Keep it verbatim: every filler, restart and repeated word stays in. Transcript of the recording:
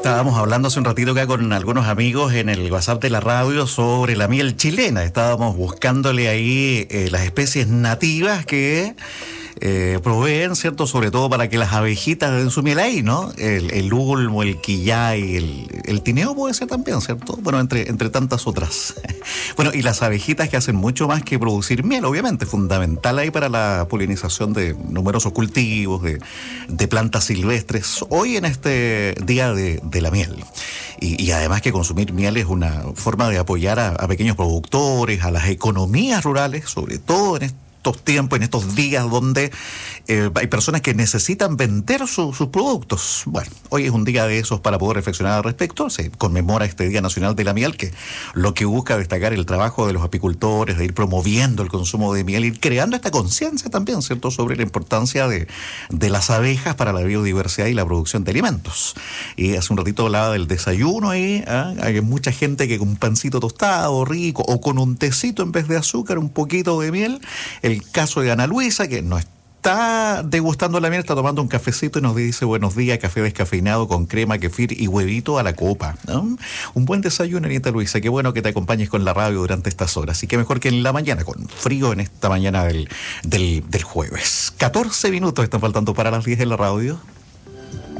Estábamos hablando hace un ratito acá con algunos amigos en el WhatsApp de la radio sobre la miel chilena. Estábamos buscándole ahí eh, las especies nativas que eh, proveen, ¿cierto? Sobre todo para que las abejitas den su miel ahí, ¿no? El, el ulmo, el quillay, el, el tineo puede ser también, ¿cierto? Bueno, entre, entre tantas otras. Bueno, y las abejitas que hacen mucho más que producir miel, obviamente, fundamental ahí para la polinización de numerosos cultivos, de, de plantas silvestres, hoy en este día de, de la miel. Y, y además que consumir miel es una forma de apoyar a, a pequeños productores, a las economías rurales, sobre todo en este estos tiempos, en estos días donde eh, hay personas que necesitan vender su, sus productos. Bueno, hoy es un día de esos para poder reflexionar al respecto. Se conmemora este Día Nacional de la Miel, que lo que busca destacar el trabajo de los apicultores, de ir promoviendo el consumo de miel, ir creando esta conciencia también, ¿cierto?, sobre la importancia de, de las abejas para la biodiversidad y la producción de alimentos. Y hace un ratito hablaba del desayuno ahí, ¿eh? Hay mucha gente que con un pancito tostado, rico, o con un tecito en vez de azúcar, un poquito de miel. El caso de Ana Luisa, que no está degustando la miel, está tomando un cafecito y nos dice: buenos días, café descafeinado con crema, kefir y huevito a la copa, ¿no? Un buen desayuno, Anita Luisa. Qué bueno que te acompañes con la radio durante estas horas. Así que mejor que en la mañana, con frío en esta mañana del, del, del jueves. catorce minutos están faltando para las diez en la radio.